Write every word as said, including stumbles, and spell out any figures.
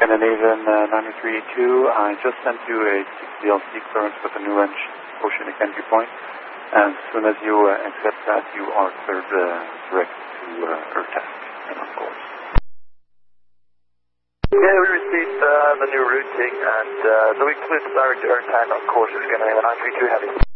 Scandinavian uh, nine three eight two, I just sent you a D L C clearance with a new range oceanic entry point, and as soon as you uh, accept that, you are cleared uh, direct to uh, Earth task and on course. Yeah, we received uh, the new routing, and uh, so we cleared direct to Earth task on course with Scandinavian nine three two Heavy.